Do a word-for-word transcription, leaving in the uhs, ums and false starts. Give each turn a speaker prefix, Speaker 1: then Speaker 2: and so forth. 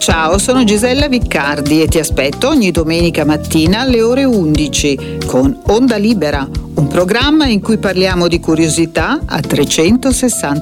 Speaker 1: Ciao, sono Gisella Viccardi e ti aspetto ogni domenica mattina alle ore undici con Onda Libera, un programma in cui parliamo di curiosità a trecentosessanta